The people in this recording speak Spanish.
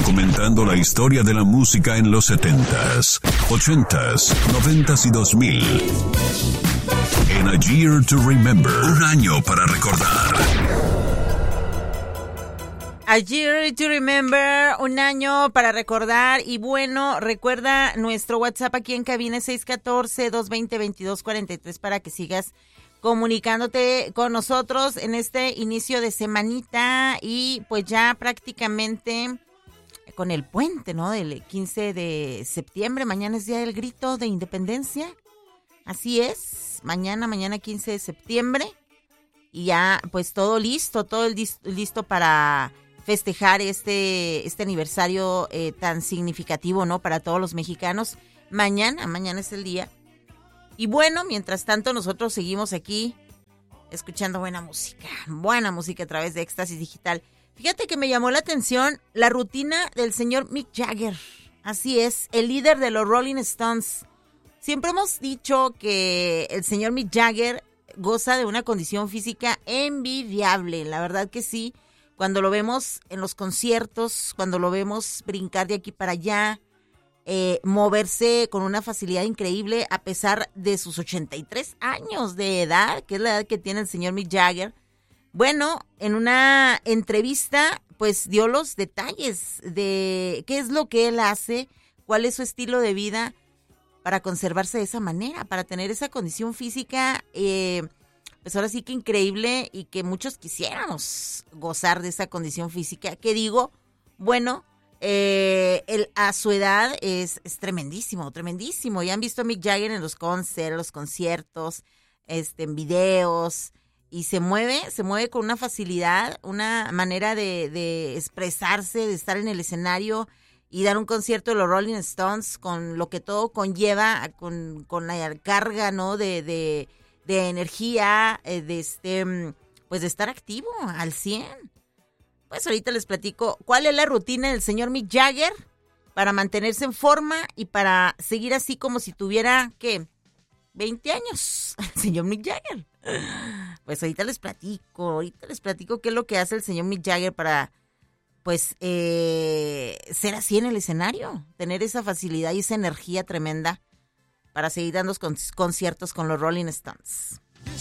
documentando la historia de la música en los 70s, 80s, 90s y 2000. En A Year to Remember, un año para recordar. A Year to Remember, un año para recordar. Y bueno, recuerda nuestro WhatsApp aquí en cabina 614-220-2243 para que sigas comunicándote con nosotros en este inicio de semanita y pues ya prácticamente con el puente, ¿no? Del 15 de septiembre, mañana es Día del Grito de Independencia. Así es, mañana 15 de septiembre y ya pues todo listo para festejar este aniversario tan significativo, ¿no? Para todos los mexicanos. Mañana es el día. Y bueno, mientras tanto nosotros seguimos aquí escuchando buena música a través de Éxtasis Digital. Fíjate que me llamó la atención la rutina del señor Mick Jagger. Así es, el líder de los Rolling Stones. Siempre hemos dicho que el señor Mick Jagger goza de una condición física envidiable. La verdad que sí, cuando lo vemos en los conciertos, cuando lo vemos brincar de aquí para allá, moverse con una facilidad increíble a pesar de sus 83 años de edad, que es la edad que tiene el señor Mick Jagger. Bueno, en una entrevista pues dio los detalles de qué es lo que él hace, cuál es su estilo de vida para conservarse de esa manera, para tener esa condición física, pues ahora sí que increíble y que muchos quisiéramos gozar de esa condición física. Que digo, bueno, él a su edad es tremendísimo. Ya han visto a Mick Jagger en los conciertos, en videos, y se mueve con una facilidad, una manera de expresarse, de estar en el escenario y dar un concierto de los Rolling Stones con lo que todo conlleva, con la carga, ¿no? de energía, pues de estar activo al 100. Pues ahorita les platico cuál es la rutina del señor Mick Jagger para mantenerse en forma y para seguir así como si tuviera, ¿qué? 20 años, el señor Mick Jagger. Pues ahorita les platico qué es lo que hace el señor Mick Jagger para, pues, ser así en el escenario, tener esa facilidad y esa energía tremenda para seguir dando conciertos con los Rolling Stones.